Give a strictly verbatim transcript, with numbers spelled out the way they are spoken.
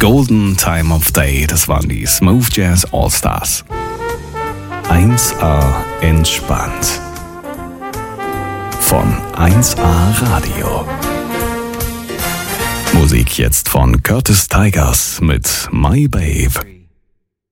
Golden Time of Day, das waren die Smooth Jazz All-Stars. eins A entspannt. Von eins A Radio. Musik jetzt von Curtis Tigers mit My Babe.